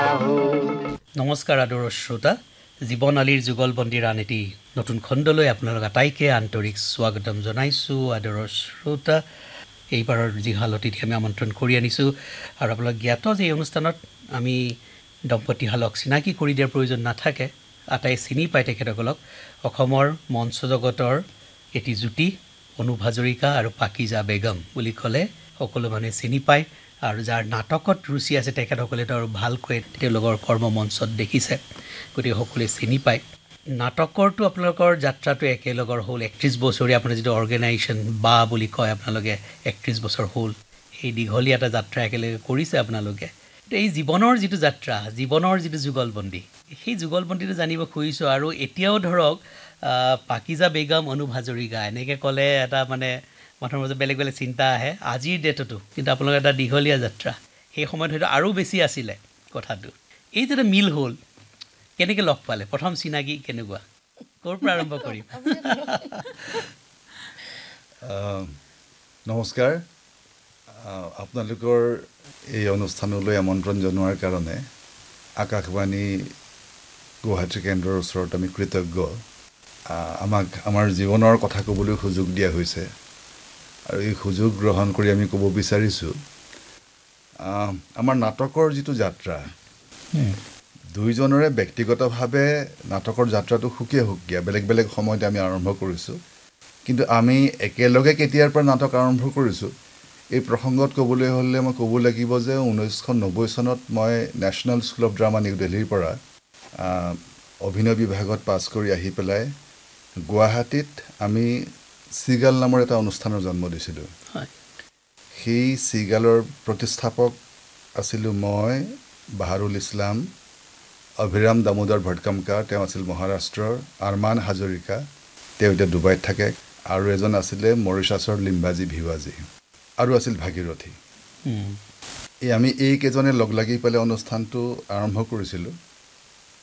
নমস্কাৰ আদৰৰ শ্ৰোতা জীৱন আলীৰ যুগলবন্দীৰ আন এটি নতুন খণ্ডলৈ আপোনালোক আটাইকে আন্তৰিক স্বাগতম জনাইছোঁ আদৰৰ শ্ৰোতা এইবাৰৰ যিহাল অতিথি আমি আমন্ত্ৰণ কৰি আনিছোঁ আৰু আপোনালোক জ্ঞাত যে এই অনুষ্ঠানত আমি দম্পতীহালক চিনাকি কৰি দিয়াৰ প্ৰয়োজন নাথাকে আটাই চিনি পায় তেখেতসকলক অসমৰ মঞ্চ জগতৰ এটি জুতি অনুপ হাজৰিকা আৰু পাকিজা বেগম বুলি ক'লে সকলো মানুহে চিনি পায় আৰু যাৰ নাটকত ৰুচি আছে তেখেতসকলে তো আৰু ভালকৈ তেওঁলোকৰ কৰ্ম মঞ্চত দেখিছে গতিকে সকলোৱে চিনি পায় নাটকৰটো আপোনালোকৰ যাত্ৰাটো একেলগৰ হ'ল 31 বছৰীয়া আপোনাৰ যিটো অৰ্গেনাইজেশ্যন বা বুলি কয় আপোনালোকে 31 বছৰ হ'ল এই দীঘলীয়া এটা যাত্ৰা একেলগে কৰিছে আপোনালোকে এই জীৱনৰ যিটো যাত্ৰা জীৱনৰ যিটো যুগলবন্দী সেই যুগলবন্দীটো জানিব খুজিছোঁ আৰু এতিয়াও ধৰক পাকিজা বেগম অনুপ হাজৰিকা এনেকৈ ক'লে এটা মানে মানুহৰ মাজত বেলেগ বেলেগ চিন্তা আহে আজিৰ ডেটতো কিন্তু আপোনালোকৰ এটা দীঘলীয়া যাত্ৰা সেই সময়ত হয়তো আৰু বেছি আছিলে কথাটো এই যে মিল হ'ল কেনেকৈ লগ পালে প্ৰথম চিনাকি কেনেকুৱা ক'ৰ পৰা আৰম্ভ কৰিম নমস্কাৰ আপোনালোকৰ এই অনুষ্ঠানলৈ আমন্ত্ৰণ জনোৱাৰ কাৰণে আকাশবাণী গুৱাহাটী কেন্দ্ৰৰ ওচৰত আমি কৃতজ্ঞ আমাক আমাৰ জীৱনৰ কথা ক'বলৈ সুযোগ দিয়া হৈছে আৰু এই সুযোগ গ্ৰহণ কৰি আমি ক'ব বিচাৰিছোঁ আমাৰ নাটকৰ যিটো যাত্ৰা দুইজনৰে ব্যক্তিগতভাৱে নাটকৰ যাত্ৰাটো সুকীয়া বেলেগ বেলেগ সময়তে আমি আৰম্ভ কৰিছোঁ কিন্তু আমি একেলগে কেতিয়াৰ পৰা নাটক আৰম্ভ কৰিছোঁ এই প্ৰসংগত ক'বলৈ হ'লে মই ক'ব লাগিব যে 1990 চনত মই national school of drama new দিল্লীৰ পৰা অভিনয় বিভাগত পাছ কৰি আহি পেলাই গুৱাহাটীত আমি চিগাল নামৰ এটা অনুষ্ঠানৰ জন্ম দিছিলোঁ সেই চিগালৰ প্ৰতিষ্ঠাপক আছিলোঁ মই বাহাৰুল ইছলাম অভিৰাম দামোদৰ ভটকামকাৰ তেওঁ আছিল মহাৰাষ্ট্ৰৰ আৰমান হাজৰিকা তেওঁ এতিয়া ডুবাইত থাকে আৰু এজন আছিলে মৰিছাছৰ লিম্বাজী ভিৱাজী আৰু আছিল ভাগীৰথী আমি এইকেইজনে লগ লাগি পেলাই অনুষ্ঠানটো আৰম্ভ কৰিছিলোঁ